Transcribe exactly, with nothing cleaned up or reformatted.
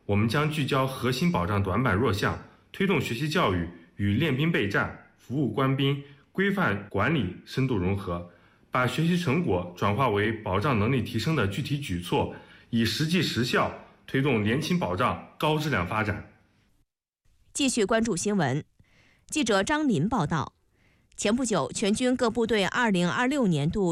我们将聚焦核心保障短板弱项，推动学习教育与练兵备战、服务官兵、规范管理深度融合，把学习成果转化为保障能力提升的具体举措，以实际实效推动联勤保障高质量发展。 继续关注新闻，记者张林报道。前不久，全军各部队二零二六年度